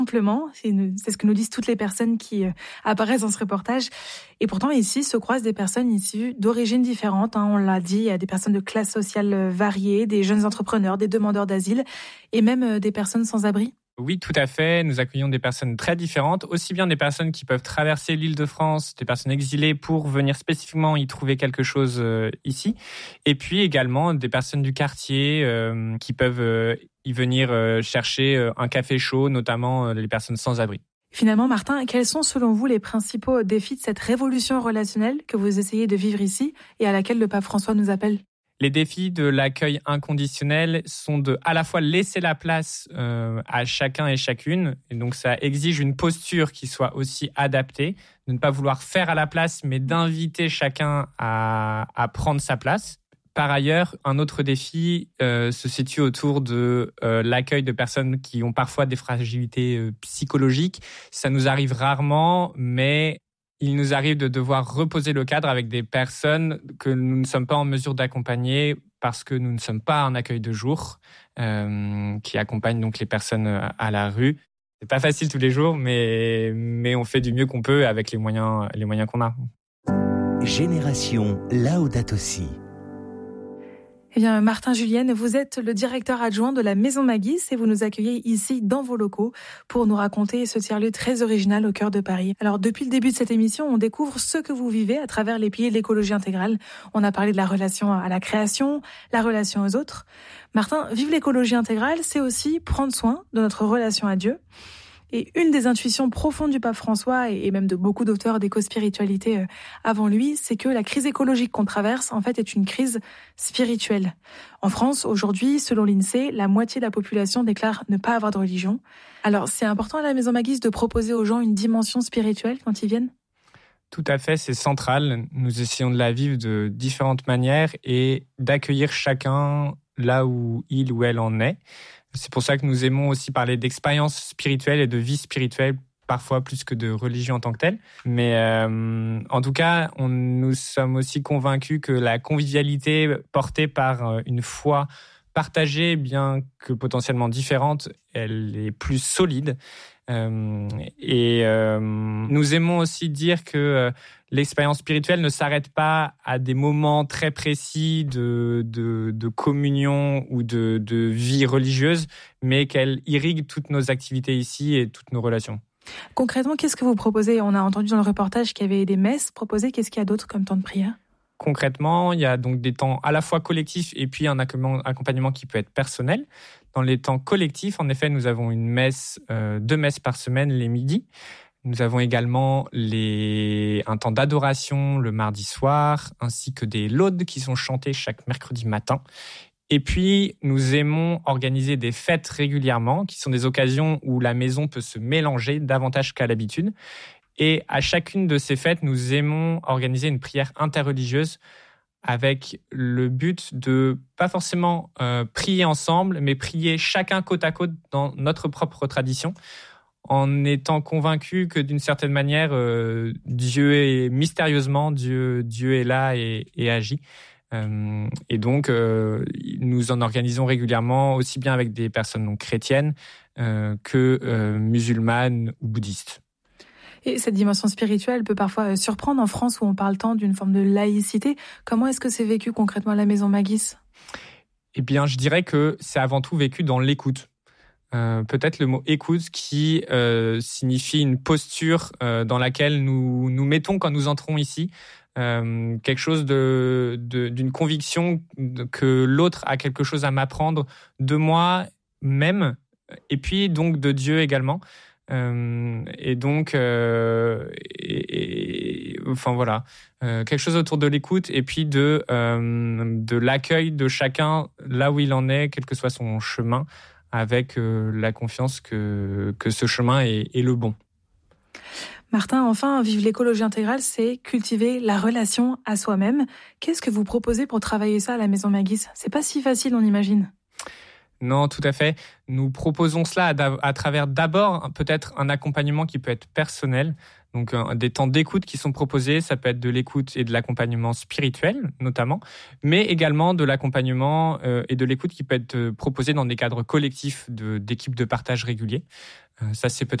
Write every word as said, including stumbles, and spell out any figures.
Simplement, c'est, c'est ce que nous disent toutes les personnes qui euh, apparaissent dans ce reportage. Et pourtant, ici, se croisent des personnes issues d'origines différentes. Hein, on l'a dit, il y a des personnes de classes sociales variées, des jeunes entrepreneurs, des demandeurs d'asile et même euh, des personnes sans abri. Oui, tout à fait. Nous accueillons des personnes très différentes, aussi bien des personnes qui peuvent traverser l'Île-de-France, des personnes exilées pour venir spécifiquement y trouver quelque chose euh, ici, et puis également des personnes du quartier euh, qui peuvent euh, y venir euh, chercher euh, un café chaud, notamment euh, les personnes sans abri. Finalement, Martin, quels sont selon vous les principaux défis de cette révolution relationnelle que vous essayez de vivre ici et à laquelle le pape François nous appelle ? Les défis de l'accueil inconditionnel sont de à la fois laisser la place euh, à chacun et chacune, et donc ça exige une posture qui soit aussi adaptée, de ne pas vouloir faire à la place, mais d'inviter chacun à, à prendre sa place. Par ailleurs, un autre défi euh, se situe autour de euh, l'accueil de personnes qui ont parfois des fragilités euh, psychologiques. Ça nous arrive rarement, mais il nous arrive de devoir reposer le cadre avec des personnes que nous ne sommes pas en mesure d'accompagner parce que nous ne sommes pas un accueil de jour euh, qui accompagne donc les personnes à la rue. C'est pas facile tous les jours, mais, mais on fait du mieux qu'on peut avec les moyens, les moyens qu'on a. Génération Laudato Si. Eh bien, Martin Julienne, vous êtes le directeur adjoint de la Maison Magis et vous nous accueillez ici dans vos locaux pour nous raconter ce tiers-lieu très original au cœur de Paris. Alors, depuis le début de cette émission, on découvre ce que vous vivez à travers les piliers de l'écologie intégrale. On a parlé de la relation à la création, la relation aux autres. Martin, vivre l'écologie intégrale, c'est aussi prendre soin de notre relation à Dieu. Et une des intuitions profondes du pape François et même de beaucoup d'auteurs d'éco-spiritualité avant lui, c'est que la crise écologique qu'on traverse, en fait, est une crise spirituelle. En France, aujourd'hui, selon l'INSEE, la moitié de la population déclare ne pas avoir de religion. Alors, c'est important à la Maison Magis de proposer aux gens une dimension spirituelle quand ils viennent ? Tout à fait, c'est central. Nous essayons de la vivre de différentes manières et d'accueillir chacun là où il ou elle en est. C'est pour ça que nous aimons aussi parler d'expérience spirituelle et de vie spirituelle, parfois plus que de religion en tant que telle. Mais euh, en tout cas, on, nous sommes aussi convaincus que la convivialité portée par une foi partagée, bien que potentiellement différente, elle est plus solide. Euh, et euh, nous aimons aussi dire que euh, l'expérience spirituelle ne s'arrête pas à des moments très précis de, de, de communion ou de, de vie religieuse, mais qu'elle irrigue toutes nos activités ici et toutes nos relations. Concrètement, qu'est-ce que vous proposez ? On a entendu dans le reportage qu'il y avait des messes proposées. Qu'est-ce qu'il y a d'autre comme temps de prière ? Concrètement, il y a donc des temps à la fois collectifs et puis un accompagnement qui peut être personnel. Dans les temps collectifs, en effet, nous avons une messe, euh, deux messes par semaine les midis. Nous avons également les, un temps d'adoration le mardi soir, ainsi que des laudes qui sont chantées chaque mercredi matin. Et puis, nous aimons organiser des fêtes régulièrement, qui sont des occasions où la maison peut se mélanger davantage qu'à l'habitude. Et à chacune de ces fêtes, nous aimons organiser une prière interreligieuse avec le but de pas forcément euh, prier ensemble, mais prier chacun côte à côte dans notre propre tradition, en étant convaincus que d'une certaine manière, euh, Dieu est mystérieusement, Dieu, Dieu est là et, et agit. Euh, et donc, euh, nous en organisons régulièrement, aussi bien avec des personnes non chrétiennes euh, que euh, musulmanes ou bouddhistes. Et cette dimension spirituelle peut parfois surprendre en France où on parle tant d'une forme de laïcité. Comment est-ce que c'est vécu concrètement à la Maison Magis ? Eh bien, je dirais que c'est avant tout vécu dans l'écoute. Euh, peut-être le mot écoute qui euh, signifie une posture euh, dans laquelle nous nous mettons quand nous entrons ici. Euh, quelque chose de, de, d'une conviction que l'autre a quelque chose à m'apprendre de moi-même et puis donc de Dieu également. Euh, et donc, euh, et, et, enfin voilà, euh, quelque chose autour de l'écoute et puis de, euh, de l'accueil de chacun là où il en est, quel que soit son chemin, avec euh, la confiance que, que ce chemin est, est le bon. Martin, enfin, vivre l'écologie intégrale, c'est cultiver la relation à soi-même. Qu'est-ce que vous proposez pour travailler ça à la Maison Magis ? C'est pas si facile, on imagine. Non, tout à fait. Nous proposons cela à, à travers d'abord peut-être un accompagnement qui peut être personnel, donc euh, des temps d'écoute qui sont proposés. Ça peut être de l'écoute et de l'accompagnement spirituel notamment, mais également de l'accompagnement euh, et de l'écoute qui peut être proposé dans des cadres collectifs de, d'équipes de partage réguliers. Ça, c'est peut-être